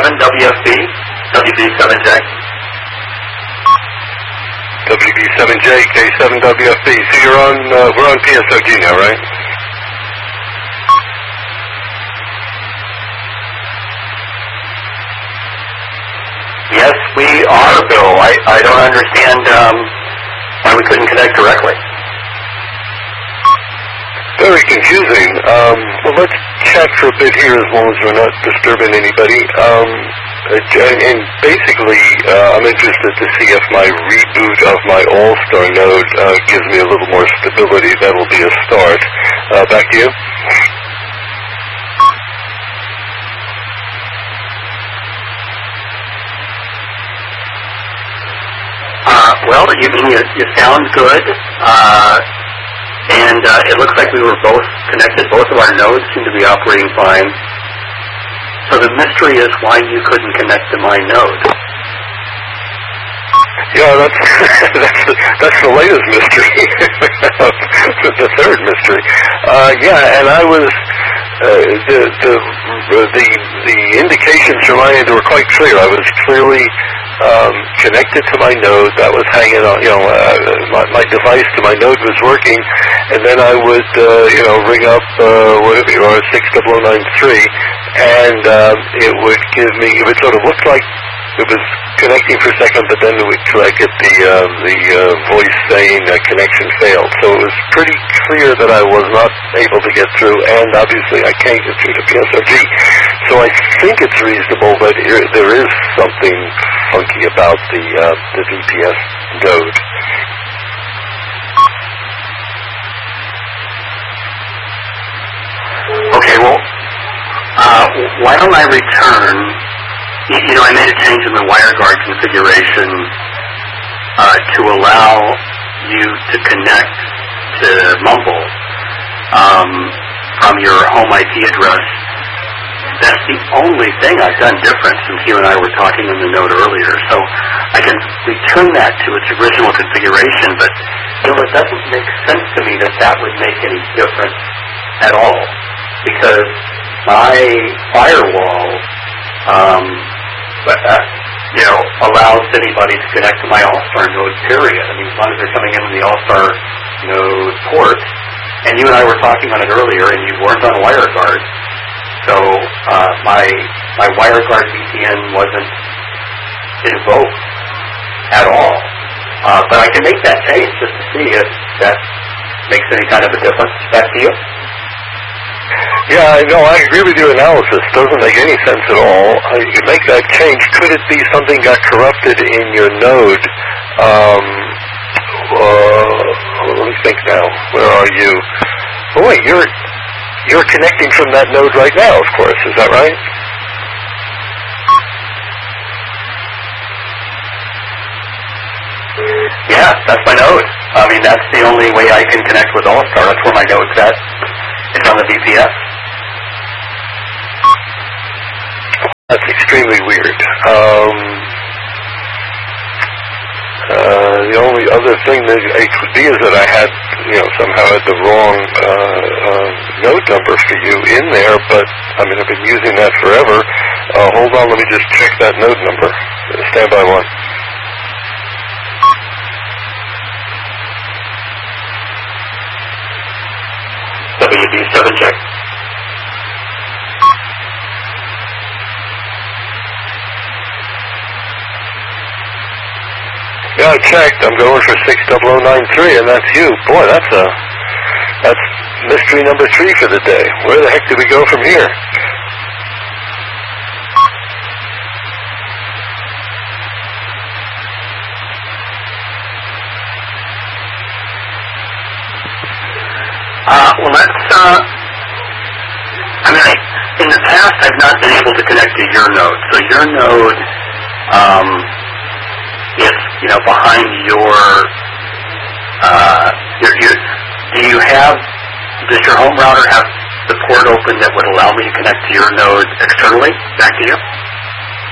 WB7WFB, WB7J. WB7J, K7WFB. So you're on, we're on PSOG now, right? Yes, we are, Bill. I don't understand why we couldn't connect directly. Very confusing. Well, let's chat for a bit here as long as we're not disturbing anybody. And basically, I'm interested to see if my reboot of my All-Star node gives me a little more stability. That'll be a start. Back to you. Well, you sound good. And it looks like we were both connected. Both of our nodes seem to be operating fine. So the mystery is why you couldn't connect to my node. Yeah, that's the latest mystery. The third mystery. Yeah, and I was the indications from my end were quite clear. I was clearly connected to my node. That was hanging on, my device to my node was working, and then I would, ring up, whatever you are, 60093, and it would give me, it would sort of look like it was connecting for a second, but then I get the voice saying connection failed. So it was pretty clear that I was not able to get through, and obviously I can't get through to PSOG. So I think it's reasonable that there is something funky about the VPS node. Okay, well, why don't I return? I made a change in the WireGuard configuration to allow you to connect to Mumble from your home IP address. That's the only thing I've done different since you and I were talking on the node earlier. So I can return that to its original configuration, but it doesn't make sense to me that would make any difference at all, because my firewall allows anybody to connect to my All-Star node, period. I mean, as long as they're coming in the All-Star node port. And you and I were talking on it earlier, and you weren't on WireGuard. So my WireGuard VPN wasn't invoked at all. But I can make that change just to see if that makes any kind of a difference. Back to you. Yeah, no, I agree with your analysis. Doesn't make any sense at all. You can make that change. Could it be something got corrupted in your node? Let me think now. Where are you? Oh, wait, you're connecting from that node right now, of course. Is that right? Yeah, that's my node. I mean, that's the only way I can connect with All-Star. That's where my node's at. It's on the VPS. That's extremely weird. The only other thing that it could be is that I had, somehow had the wrong node number for you in there, but, I've been using that forever. Hold on, let me just check that node number. Stand by one. WB7J. Yeah, I checked. I'm going for 60093, and that's you. Boy, that's mystery number 3 for the day. Where the heck do we go from here? Well, that's, in the past I've not been able to connect to your node. So your node, is, behind does your home router have the port open that would allow me to connect to your node externally? Back to you.